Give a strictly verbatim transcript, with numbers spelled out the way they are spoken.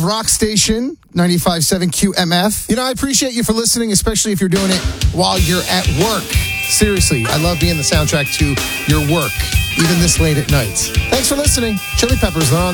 rock station, ninety-five point seven Q M F. You know, I appreciate you for listening, especially if you're doing it while you're at work. Seriously, I love being the soundtrack to your work, even this late at night. Thanks for listening. Chili Peppers on